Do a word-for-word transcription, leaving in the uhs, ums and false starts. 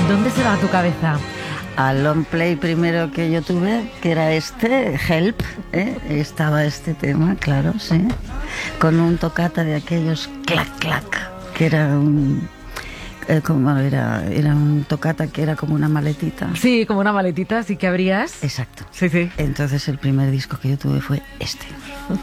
¿Dónde se va tu cabeza? Al long play primero que yo tuve, que era este, Help, ¿eh? Estaba este tema, claro, sí, con un toccata de aquellos clac clac, que era un eh, como era, era un toccata que era como una maletita. Sí, como una maletita, así que abrías. Exacto. Sí, sí. Entonces el primer disco que yo tuve fue este.